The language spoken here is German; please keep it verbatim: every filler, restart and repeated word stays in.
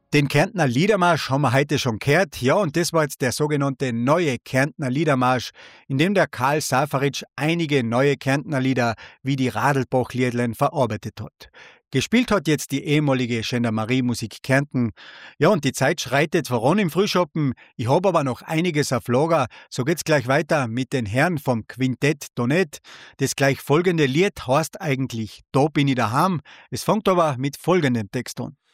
Den Kärntner Liedermarsch haben wir heute schon gehört. Ja, und das war jetzt der sogenannte neue Kärntner Liedermarsch, in dem der Karl Safaric einige neue Kärntner Lieder wie die Radlbach-Liedlein verarbeitet hat. Gespielt hat jetzt die ehemalige Gendarmerie-Musik Kärnten. Ja, und die Zeit schreitet voran im Frühschoppen. Ich habe aber noch einiges auf Lager. So geht's gleich weiter mit den Herren vom Quintett Donett. Das gleich folgende Lied heißt eigentlich Da bin ich daheim. Es fängt aber mit folgendem Text an.